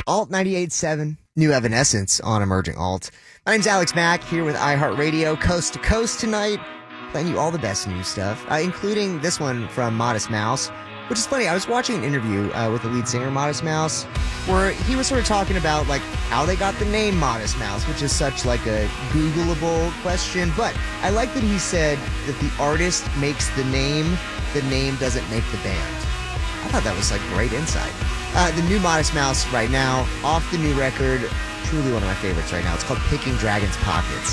Alt 98.7, New Evanescence on Emerging Alt. My name's Alex Mack, here with iHeartRadio, coast to coast tonight, playing you all the best new stuff, including this one from Modest Mouse, which is funny. I was watching an interview with the lead singer, Modest Mouse, where he was sort of talking about like how they got the name Modest Mouse, which is such like a Googleable question. But I like that he said that the artist makes the name doesn't make the band. I thought that was like great insight. The new Modest Mouse right now, off the new record, truly one of my favorites right now. It's called Picking Dragon's Pockets.